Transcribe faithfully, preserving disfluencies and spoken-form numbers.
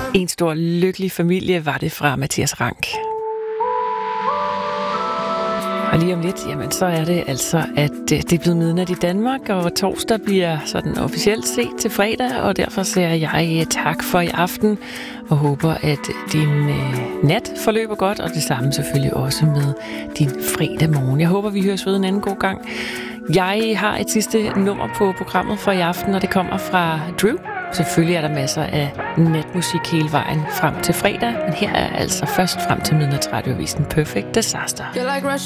En stor lykkelig familie var det fra Mathias Rank. Og lige om lidt, jamen så er det altså, at det er blevet midnat i Danmark, og torsdag bliver sådan officielt set til fredag, og derfor siger jeg tak for i aften, og håber, at din øh, nat forløber godt, og det samme selvfølgelig også med din fredag morgen. Jeg håber, vi høres ved en anden god gang. Jeg har et sidste nummer på programmet for i aften, og det kommer fra Drew. Selvfølgelig er der masser af natmusik hele vejen frem til fredag, men her er altså først frem til midnatsradioavisen Perfect Disaster.